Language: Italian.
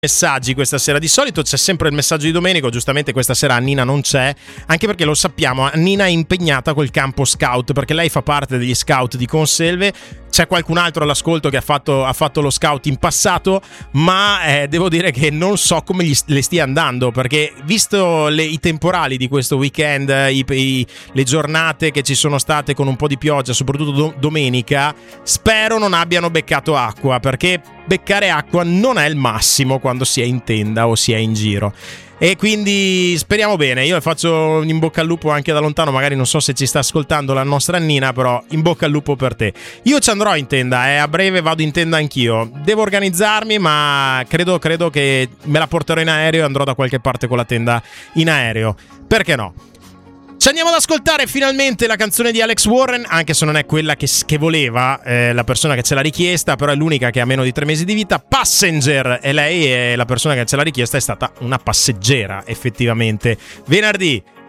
messaggi questa sera. Di solito c'è sempre il messaggio di Domenico, giustamente questa sera Annina non c'è, anche perché lo sappiamo, Annina è impegnata col campo scout, perché lei fa parte degli scout di Conselve. C'è qualcun altro all'ascolto che ha fatto lo scout in passato, ma devo dire che non so come le stia andando, perché visto i temporali di questo weekend, le giornate che ci sono state con un po' di pioggia, soprattutto domenica, spero non abbiano beccato acqua, perché beccare acqua non è il massimo quando si è in tenda o si è in giro. E quindi speriamo bene. Io le faccio un in bocca al lupo anche da lontano, magari non so se ci sta ascoltando la nostra Annina, però in bocca al lupo per te. Io ci andrò in tenda, a breve vado in tenda anch'io. Devo organizzarmi, ma credo che me la porterò in aereo e andrò da qualche parte con la tenda in aereo. Perché no? Ci andiamo ad ascoltare finalmente la canzone di Alex Warren, anche se non è quella che voleva la persona che ce l'ha richiesta, però è l'unica che ha meno di 3 mesi di vita. Passenger, e lei è la persona che ce l'ha richiesta, è stata una passeggera effettivamente. Venerdì